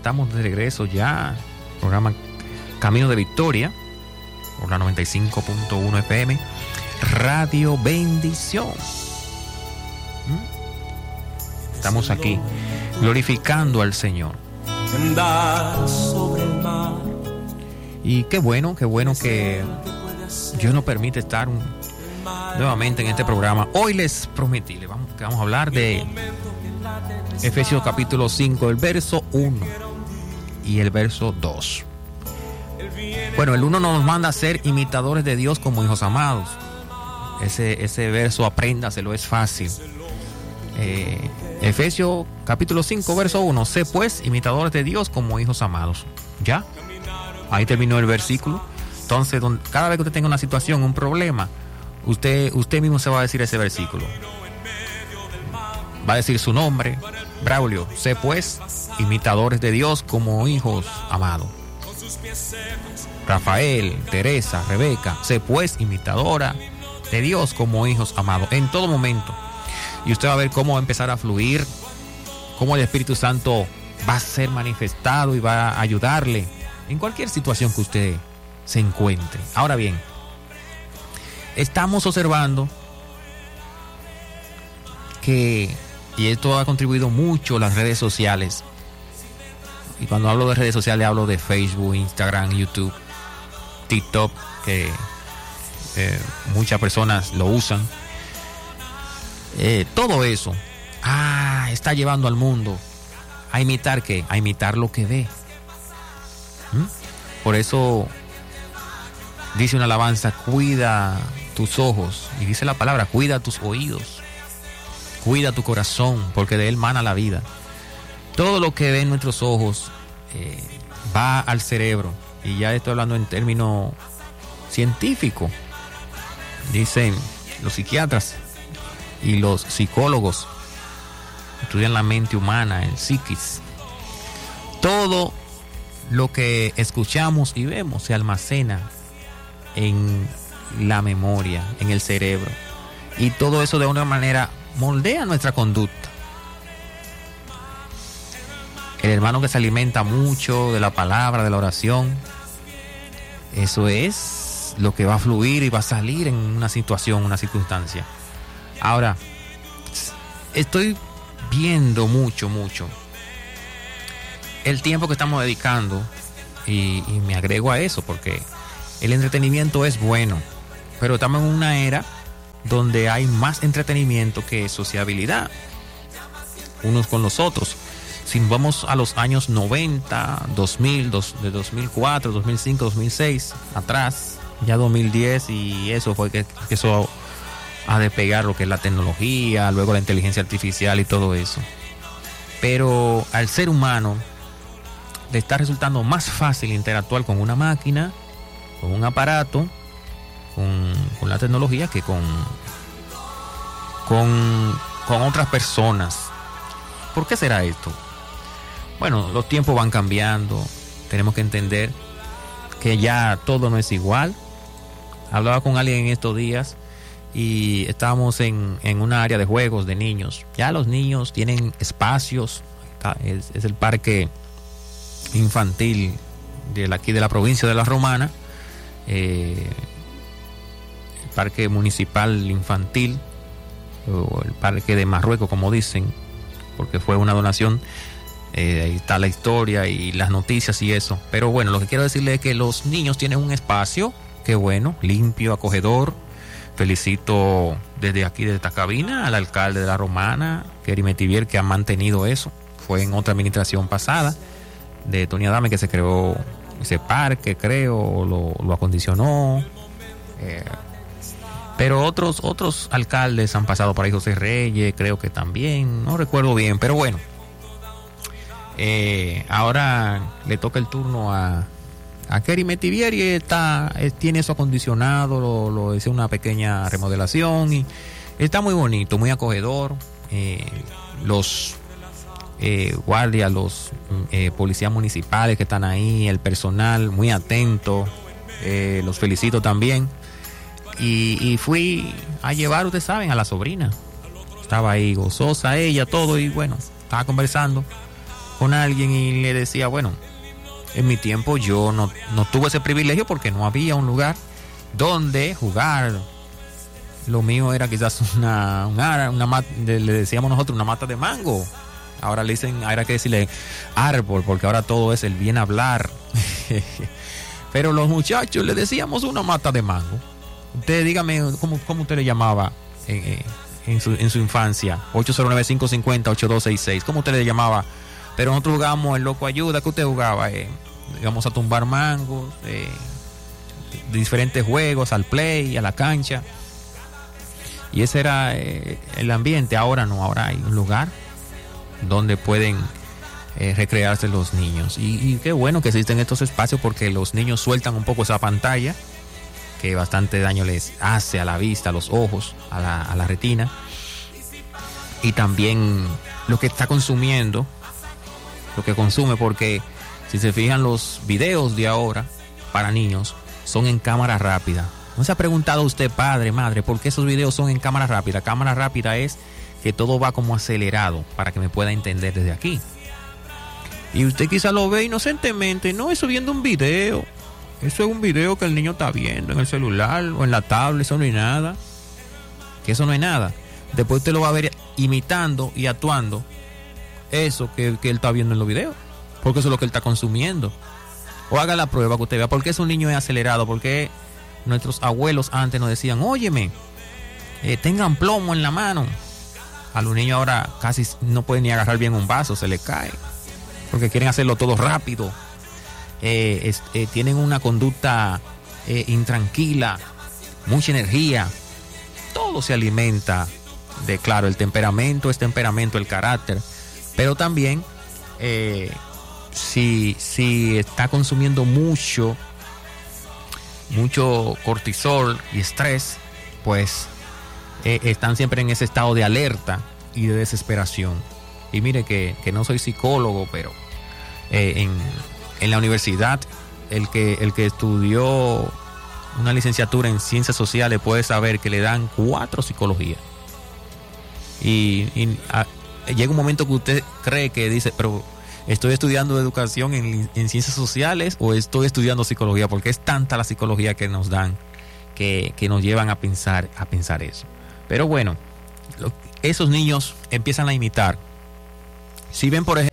estamos de regreso ya. Programa Camino de Victoria por la 95.1 FM. Radio Bendición. Estamos aquí glorificando al Señor. Y qué bueno que Dios nos permite estar nuevamente en este programa. Hoy les prometí que vamos a hablar de Efesios capítulo 5, el verso 1 y el verso 2. Bueno, el 1 nos manda a ser imitadores de Dios como hijos amados. Ese verso, apréndaselo, es fácil. Efesios capítulo 5, verso 1. Sé pues imitadores de Dios como hijos amados. ¿Ya? Ahí terminó el versículo. Entonces, cada vez que usted tenga una situación, un problema, usted mismo se va a decir ese versículo. Va a decir su nombre, Braulio. Sé pues imitadores de Dios como hijos amados. Rafael, Teresa, Rebeca. Sé pues imitadora de Dios como hijos amados en todo momento. Y usted va a ver cómo va a empezar a fluir, cómo el Espíritu Santo va a ser manifestado y va a ayudarle en cualquier situación que usted se encuentre. Ahora bien, estamos observando que, y esto ha contribuido mucho, las redes sociales. Y cuando hablo de redes sociales hablo de Facebook, Instagram, YouTube, TikTok, que muchas personas lo usan. Todo eso está llevando al mundo a imitar ¿qué? A imitar lo que ve. Por eso dice una alabanza: cuida tus ojos, y dice la palabra: cuida tus oídos, cuida tu corazón, porque de él mana la vida. Todo lo que ven nuestros ojos va al cerebro, y ya estoy hablando en términos científicos. Dicen los psiquiatras y los psicólogos, estudian la mente humana, el psiquis. Todo lo que escuchamos y vemos se almacena en la memoria, en el cerebro, y todo eso de una manera moldea nuestra conducta. El hermano que se alimenta mucho de la palabra, de la oración, eso es lo que va a fluir y va a salir en una situación, una circunstancia. Ahora, estoy viendo mucho el tiempo que estamos dedicando, y me agrego a eso porque el entretenimiento es bueno, pero estamos en una era donde hay más entretenimiento que sociabilidad unos con los otros. Si vamos a los años 90, 2000, de 2004, 2005, 2006, atrás, ya 2010, y eso fue que empezó a despegar lo que es la tecnología, luego la inteligencia artificial y todo eso. Pero al ser humano le está resultando más fácil interactuar con una máquina, con un aparato, con la tecnología, que con otras personas. ¿Por qué será esto? Bueno, los tiempos van cambiando, tenemos que entender que ya todo no es igual. Hablaba con alguien en estos días y estábamos en una área de juegos de niños. Ya los niños tienen espacios, es el parque infantil aquí de la provincia de La Romana, el parque municipal infantil, o el parque de Marruecos, como dicen, porque fue una donación. Ahí está la historia y las noticias y eso. Pero bueno, lo que quiero decirle es que los niños tienen un espacio, qué bueno, limpio, acogedor. Felicito desde aquí, desde esta cabina, al alcalde de La Romana, Kerry Metivier, que ha mantenido eso. Fue en otra administración pasada de Tony Adame que se creó ese parque, creo, lo acondicionó. Pero otros alcaldes han pasado por ahí, José Reyes, creo que también, no recuerdo bien, pero bueno. Ahora le toca el turno a Kerry Metivier, y tiene eso acondicionado, lo hice una pequeña remodelación y está muy bonito, muy acogedor. Los guardias, los policías municipales que están ahí, el personal muy atento, los felicito también. Y fui a llevar, ustedes saben, a la sobrina. Estaba ahí gozosa ella, todo, y bueno, estaba conversando con alguien y le decía, bueno, en mi tiempo yo no tuve ese privilegio porque no había un lugar donde jugar. Lo mío era quizás le decíamos nosotros, una mata de mango. Ahora le dicen, ahora hay que decirle árbol, porque ahora todo es el bien hablar. Pero los muchachos le decíamos una mata de mango. Usted dígame, ¿cómo usted le llamaba en su infancia? 809-550-8266. ¿Cómo usted le llamaba? Pero nosotros jugábamos el loco ayuda. ¿Qué usted jugaba? Íbamos a tumbar mangos, diferentes juegos, al play, a la cancha. Y ese era el ambiente. Ahora no, ahora hay un lugar donde pueden recrearse los niños. Y qué bueno que existen estos espacios, porque los niños sueltan un poco esa pantalla que bastante daño les hace a la vista, a los ojos, a la retina. Y también lo que está consumiendo, lo que consume, porque si se fijan, los videos de ahora para niños son en cámara rápida. ¿No se ha preguntado usted, padre, madre, por qué esos videos son en cámara rápida? Cámara rápida es que todo va como acelerado para que me pueda entender desde aquí. Y usted quizá lo ve inocentemente, no, eso viendo un video. Eso es un video que el niño está viendo en el celular o en la tablet, eso no es nada. Que eso no es nada. Después usted lo va a ver imitando y actuando eso que él está viendo en los videos, porque eso es lo que él está consumiendo. O haga la prueba que usted vea por qué un niño es acelerado, porque nuestros abuelos antes nos decían, óyeme, tengan plomo en la mano. A los niños ahora casi no pueden ni agarrar bien un vaso, se les cae, porque quieren hacerlo todo rápido. Tienen una conducta intranquila, mucha energía. Todo se alimenta de, claro, el temperamento es temperamento, el carácter, pero también si está consumiendo mucho cortisol y estrés, pues están siempre en ese estado de alerta y de desesperación. Y mire que no soy psicólogo, pero en la universidad el que estudió una licenciatura en ciencias sociales puede saber que le dan 4 psicologías. Y llega un momento que usted cree que dice, pero ¿estoy estudiando educación en ciencias sociales o estoy estudiando psicología? Porque es tanta la psicología que nos dan que nos llevan a pensar eso. Pero bueno, esos niños empiezan a imitar. Si ven, por ejemplo,